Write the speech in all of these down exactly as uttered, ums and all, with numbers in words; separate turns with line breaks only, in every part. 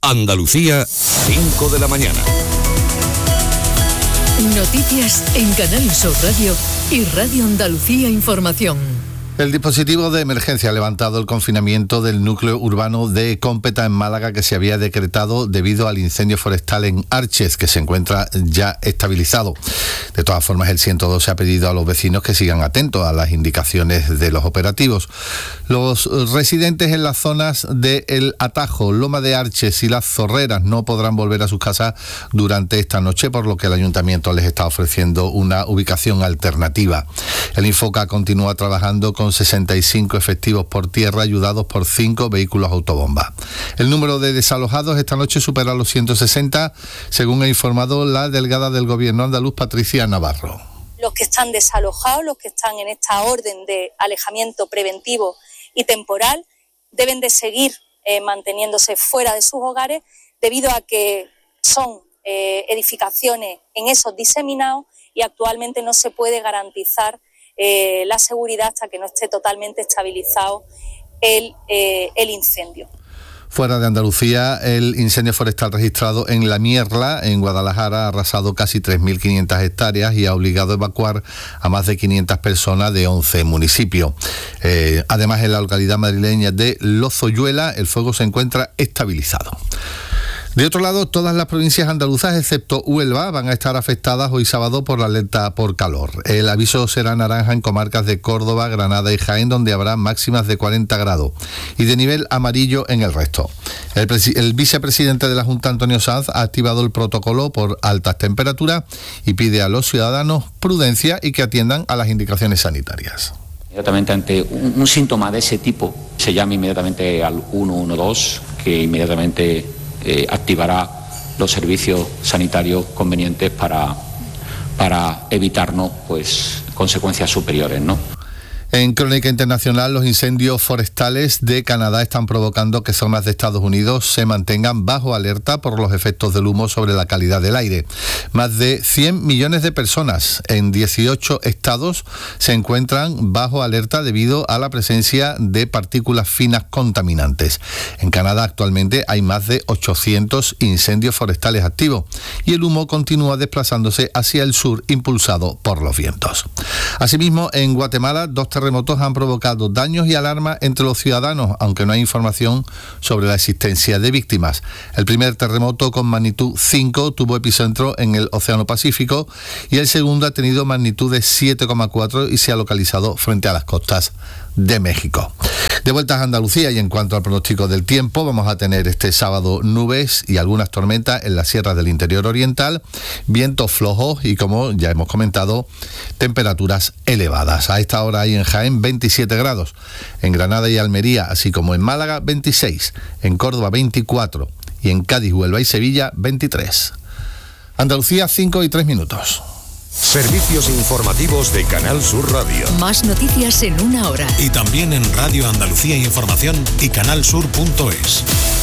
Andalucía, cinco de la mañana.
Noticias en Canal Sur Radio y Radio Andalucía Información.
El dispositivo de emergencia ha levantado el confinamiento del núcleo urbano de Cómpeta en Málaga, que se había decretado debido al incendio forestal en Arches, que se encuentra ya estabilizado. De todas formas, el ciento dos ha pedido a los vecinos que sigan atentos a las indicaciones de los operativos. Los residentes en las zonas de El Atajo, Loma de Arches y Las Zorreras no podrán volver a sus casas durante esta noche, por lo que el ayuntamiento les está ofreciendo una ubicación alternativa. El Infoca continúa trabajando con sesenta y cinco efectivos por tierra, ayudados por cinco vehículos autobomba. El número de desalojados esta noche supera los ciento sesenta, según ha informado la delegada del Gobierno andaluz, Patricia Navarro.
Los que están desalojados, los que están en esta orden de alejamiento preventivo y temporal, deben de seguir eh, manteniéndose fuera de sus hogares, debido a que son eh, edificaciones en esos diseminados y actualmente no se puede garantizar Eh, la seguridad hasta que no esté totalmente estabilizado el, eh, el incendio.
Fuera de Andalucía, el incendio forestal registrado en La Mierla, en Guadalajara, ha arrasado casi tres mil quinientas hectáreas y ha obligado a evacuar a más de quinientas personas de once municipios. Eh, además, en la localidad madrileña de Lozoyuela, el fuego se encuentra estabilizado. De otro lado, todas las provincias andaluzas, excepto Huelva, van a estar afectadas hoy sábado por la alerta por calor. El aviso será naranja en comarcas de Córdoba, Granada y Jaén, donde habrá máximas de cuarenta grados, y de nivel amarillo en el resto. El, presi- el vicepresidente de la Junta, Antonio Sanz, ha activado el protocolo por altas temperaturas y pide a los ciudadanos prudencia y que atiendan a las indicaciones sanitarias.
Inmediatamente ante un, un síntoma de ese tipo, se llama inmediatamente al uno uno dos, que inmediatamente Eh, activará los servicios sanitarios convenientes para, para evitarnos pues consecuencias superiores, ¿no?
En Crónica Internacional, los incendios forestales de Canadá están provocando que zonas de Estados Unidos se mantengan bajo alerta por los efectos del humo sobre la calidad del aire. Más de cien millones de personas en dieciocho estados se encuentran bajo alerta debido a la presencia de partículas finas contaminantes. En Canadá actualmente hay más de ochocientos incendios forestales activos y el humo continúa desplazándose hacia el sur, impulsado por los vientos. Asimismo, en Guatemala, dos terremotos han provocado daños y alarma entre los ciudadanos, aunque no hay información sobre la existencia de víctimas. El primer terremoto, con magnitud cinco, tuvo epicentro en el Océano Pacífico, y el segundo ha tenido magnitud de siete coma cuatro y se ha localizado frente a las costas de México. De vueltas a Andalucía, y en cuanto al pronóstico del tiempo, vamos a tener este sábado nubes y algunas tormentas en las sierras del interior oriental, vientos flojos y, como ya hemos comentado, temperaturas elevadas. A esta hora hay en Jaén veintisiete grados, en Granada y Almería, así como en Málaga veintiséis, en Córdoba veinticuatro y en Cádiz, Huelva y Sevilla veintitrés. Andalucía, cinco y tres minutos.
Servicios informativos de Canal Sur Radio.
Más noticias en una hora.
Y también en Radio Andalucía Información y canalsur punto es.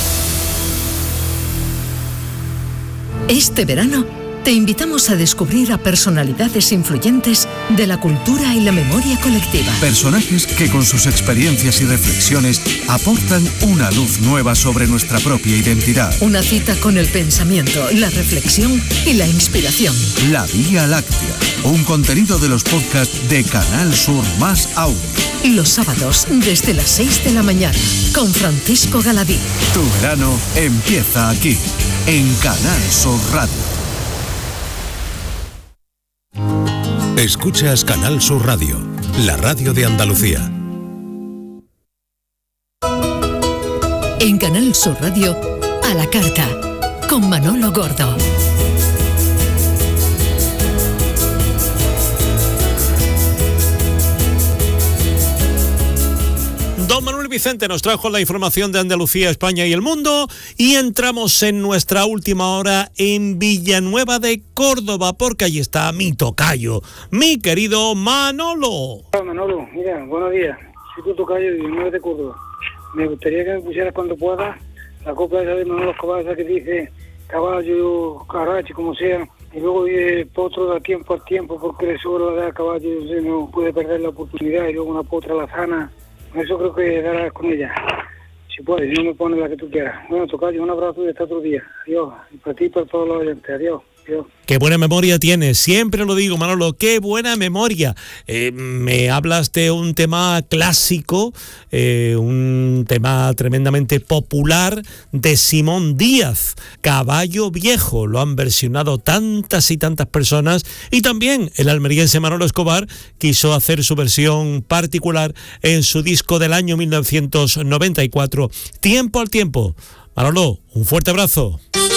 Este verano te invitamos a descubrir a personalidades influyentes de la cultura y la memoria colectiva.
Personajes que con sus experiencias y reflexiones aportan una luz nueva sobre nuestra propia identidad.
Una cita con el pensamiento, la reflexión y la inspiración.
La Vía Láctea, un contenido de los podcasts de Canal Sur más Audio.
Los sábados desde las seis de la mañana con Francisco Galadí.
Tu verano empieza aquí, en Canal Sur Radio.
Escuchas Canal Sur Radio, la radio de Andalucía.
En Canal Sur Radio, a la carta, con Manolo Gordo.
Don Manuel Vicente nos trajo la información de Andalucía, España y el mundo, y entramos en nuestra última hora en Villanueva de Córdoba, porque allí está mi tocayo, mi querido Manolo.
Hola Manolo, mira, buenos días, soy tu tocayo de Villanueva de Córdoba. Me gustaría que me pusieras cuando puedas la copla esa de Manolo Escobar, esa que dice caballo, carachi, como sea, y luego el potro da tiempo al tiempo porque le sobra la edad al caballo, no puede perder la oportunidad, y luego una potra lazana. Eso creo que darás con ella. si puedes, si no me pones la que tú quieras. Bueno, tocayo, un abrazo y hasta otro día. Adiós. Y para ti y para todos los oyentes. Adiós. Adiós.
Qué buena memoria tienes, siempre lo digo, Manolo, qué buena memoria. Eh, me hablas de un tema clásico, eh, un tema tremendamente popular de Simón Díaz, Caballo Viejo. Lo han versionado tantas y tantas personas y también el almeriense Manolo Escobar quiso hacer su versión particular en su disco del año mil novecientos noventa y cuatro, Tiempo al Tiempo. Manolo, un fuerte abrazo.